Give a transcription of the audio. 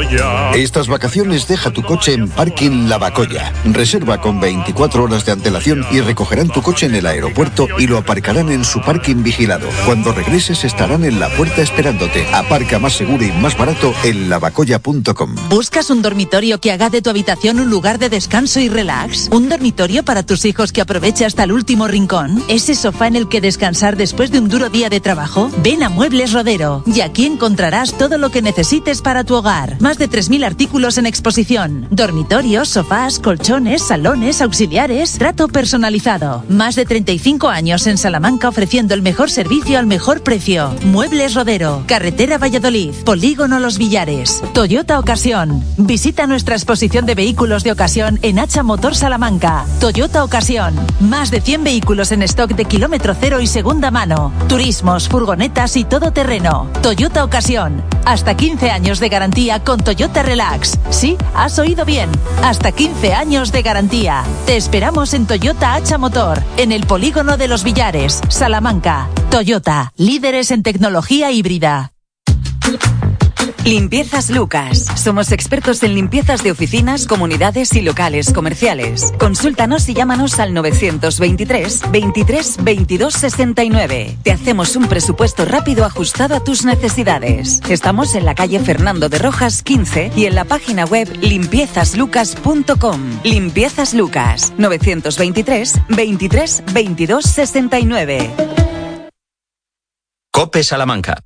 Lavacolla. Estas vacaciones deja tu coche en Parking Lavacolla. Reserva con 24 horas de antelación y recogerán tu coche en el aeropuerto y lo aparcarán en su parking vigilado. Cuando regreses estarán en la puerta esperándote. Aparca más seguro y más barato en lavacolla.com. ¿Buscas un dormitorio que haga de tu habitación un lugar de descanso y relax? ¿Un dormitorio para tus hijos que aproveche hasta el último rincón? ¿Ese sofá en el que descansar después de un duro día de trabajo? Ven a Muebles Rodero y aquí encontrarás todo lo que necesites para tu hogar. Más de 3.000 artículos en exposición. Dormitorios, sofás, colchones, salones, auxiliares, trato personalizado. Más de 35 años en Salamanca ofreciendo el mejor servicio al mejor precio. Muebles Rodero, Carretera Valladolid, Polígono Los Villares. Toyota Ocasión. Visita nuestra exposición de vehículos de ocasión en Hacha Motor Salamanca. Toyota Ocasión. Más de 100 vehículos en stock de kilómetro cero y segunda mano. Turismos, furgonetas y todoterreno. Toyota Ocasión. Hasta 15 años de garantía con Toyota Relax. Sí, has oído bien. Hasta 15 años de garantía. Te esperamos en Toyota Hacha Motor, en el Polígono de Los Villares, Salamanca. Toyota, líderes en tecnología híbrida. Limpiezas Lucas. Somos expertos en limpiezas de oficinas, comunidades y locales comerciales. Consúltanos y llámanos al 923 23 22 69. Te hacemos un presupuesto rápido ajustado a tus necesidades. Estamos en la calle Fernando de Rojas 15 y en la página web limpiezaslucas.com. Limpiezas Lucas. 923 23 22 69. COPE Salamanca.